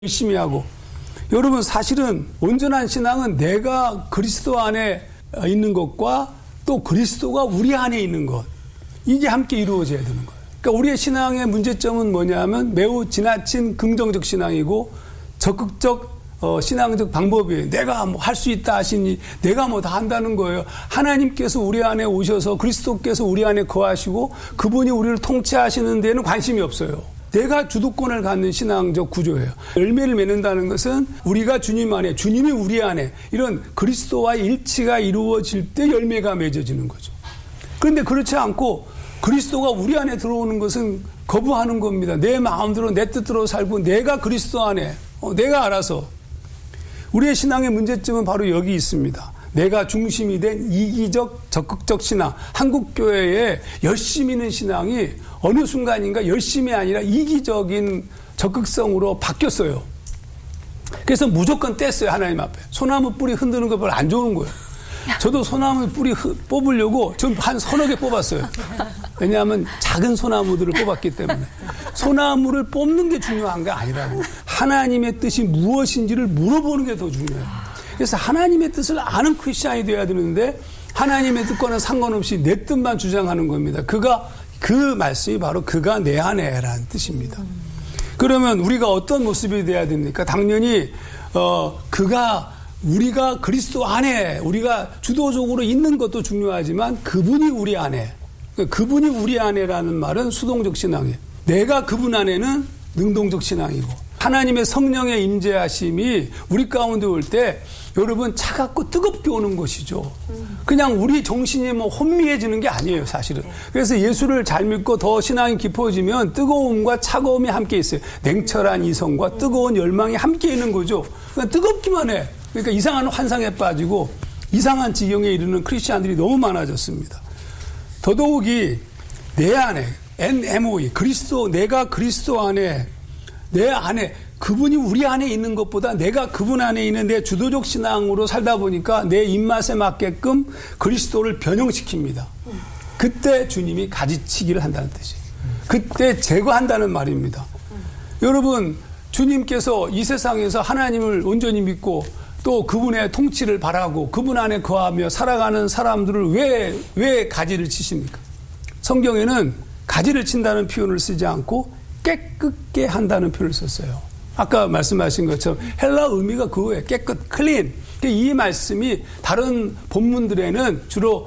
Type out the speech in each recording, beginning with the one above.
열심히 하고. 여러분, 사실은 온전한 신앙은 내가 그리스도 안에 있는 것과 또 그리스도가 우리 안에 있는 것, 이게 함께 이루어져야 되는 거예요. 그러니까 우리의 신앙의 문제점은 뭐냐면 매우 지나친 긍정적 신앙이고 적극적 신앙적 방법이에요. 내가 뭐 할 수 있다 하시니 내가 뭐 다 한다는 거예요. 하나님께서 우리 안에 오셔서 그리스도께서 우리 안에 거하시고 그분이 우리를 통치하시는 데는 관심이 없어요. 내가 주도권을 갖는 신앙적 구조예요. 열매를 맺는다는 것은 우리가 주님 안에, 주님이 우리 안에 이런 그리스도와의 일치가 이루어질 때 열매가 맺어지는 거죠. 그런데 그렇지 않고 그리스도가 우리 안에 들어오는 것은 거부하는 겁니다. 내 마음대로 내 뜻대로 살고 내가 그리스도 안에 내가 알아서. 우리의 신앙의 문제점은 바로 여기 있습니다. 내가 중심이 된 이기적 적극적 신앙. 한국교회에 열심히 있는 신앙이 어느 순간인가 열심이 아니라 이기적인 적극성으로 바뀌었어요. 그래서 무조건 뗐어요. 하나님 앞에. 소나무 뿌리 흔드는 거 별로 안 좋은 거예요. 저도 소나무 뿌리 뽑으려고 전 한 서너 개 뽑았어요. 왜냐하면 작은 소나무들을 뽑았기 때문에. 소나무를 뽑는 게 중요한 게 아니라고. 하나님의 뜻이 무엇인지를 물어보는 게 더 중요해요. 그래서 하나님의 뜻을 아는 크리스찬이 되어야 되는데 하나님의 뜻과는 상관없이 내 뜻만 주장하는 겁니다. 그 말씀이 바로 그가 내 안에라는 뜻입니다. 그러면 우리가 어떤 모습이 돼야 됩니까? 당연히 우리가 그리스도 안에 우리가 주도적으로 있는 것도 중요하지만 그분이 우리 안에, 그분이 우리 안에라는 말은 수동적 신앙이에요. 내가 그분 안에는 능동적 신앙이고 하나님의 성령의 임재하심이 우리 가운데 올 때 여러분 차갑고 뜨겁게 오는 것이죠. 그냥 우리 정신이 뭐 혼미해지는 게 아니에요, 사실은. 그래서 예수를 잘 믿고 더 신앙이 깊어지면 뜨거움과 차가움이 함께 있어요. 냉철한 이성과 뜨거운 열망이 함께 있는 거죠. 그냥 뜨겁기만 해. 그러니까 이상한 환상에 빠지고 이상한 지경에 이르는 크리스찬들이 너무 많아졌습니다. 더더욱이 내 안에 NMOE 내가 그리스도 안에 내 안에 그분이 우리 안에 있는 것보다 내가 그분 안에 있는 내 주도적 신앙으로 살다 보니까 내 입맛에 맞게끔 그리스도를 변형시킵니다. 그때 주님이 가지치기를 한다는 뜻이에요. 그때 제거한다는 말입니다. 여러분, 주님께서 이 세상에서 하나님을 온전히 믿고 또 그분의 통치를 바라고 그분 안에 거하며 살아가는 사람들을 왜 가지를 치십니까? 성경에는 가지를 친다는 표현을 쓰지 않고 깨끗게 한다는 표현을 썼어요. 아까 말씀하신 것처럼 헬라 의미가 그거예요. 깨끗, 클린. 이 말씀이 다른 본문들에는 주로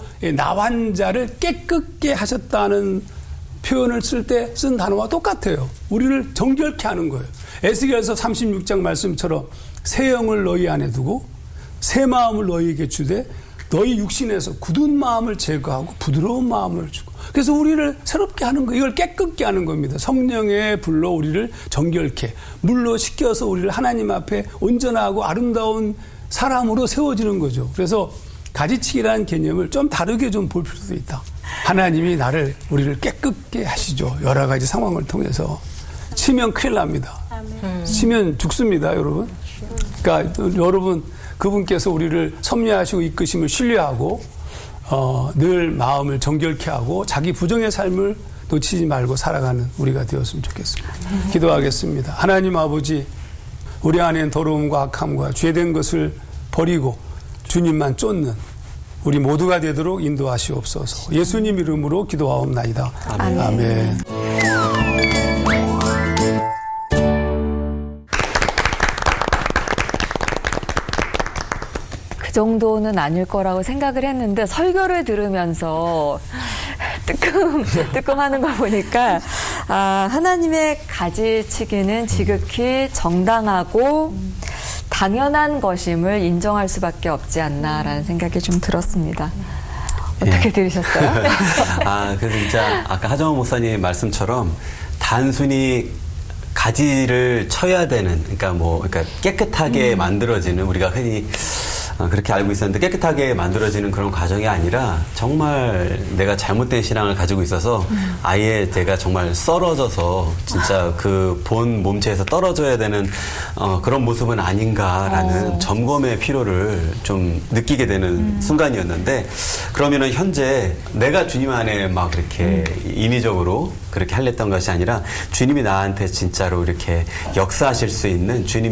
나환자를 깨끗게 하셨다는 표현을 쓸 때 쓴 단어와 똑같아요. 우리를 정결케 하는 거예요. 에스겔서 36장 말씀처럼 새 영을 너희 안에 두고 새 마음을 너희에게 주되 너희 육신에서 굳은 마음을 제거하고 부드러운 마음을 주고. 그래서 우리를 새롭게 하는 거, 이걸 깨끗게 하는 겁니다. 성령의 불로 우리를 정결케, 물로 씻겨서 우리를 하나님 앞에 온전하고 아름다운 사람으로 세워지는 거죠. 그래서 가지치기라는 개념을 좀 다르게 좀 볼 필요도 있다. 하나님이 우리를 깨끗게 하시죠. 여러 가지 상황을 통해서. 치면 큰일 납니다. 치면 죽습니다, 여러분. 그러니까 여러분, 그분께서 우리를 섭리하시고 이끄심을 신뢰하고 늘 마음을 정결케 하고 자기 부정의 삶을 놓치지 말고 살아가는 우리가 되었으면 좋겠습니다. 기도하겠습니다. 하나님 아버지, 우리 안엔 더러움과 악함과 죄된 것을 버리고 주님만 쫓는 우리 모두가 되도록 인도하시옵소서. 예수님 이름으로 기도하옵나이다. 아멘. 아멘. 그 정도는 아닐 거라고 생각을 했는데 설교를 들으면서 뜨끔하는 거 보니까 하나님의 가지치기는 지극히 정당하고 당연한 것임을 인정할 수밖에 없지 않나라는 생각이 좀 들었습니다. 어떻게 들으셨어요? 그래서 진짜 아까 하정원 목사님 말씀처럼 단순히 가지를 쳐야 되는, 그러니까 깨끗하게 만들어지는, 우리가 흔히 그렇게 알고 있었는데 깨끗하게 만들어지는 그런 과정이 아니라 정말 내가 잘못된 신앙을 가지고 있어서 아예 내가 정말 썰어져서 진짜 그 본 몸체에서 떨어져야 되는 그런 모습은 아닌가라는 점검의 필요를 좀 느끼게 되는 순간이었는데 그러면은 현재 내가 주님 안에 막 그렇게 인위적으로 그렇게 하려던 것이 아니라 주님이 나한테 진짜로 이렇게 역사하실 수 있는 주님이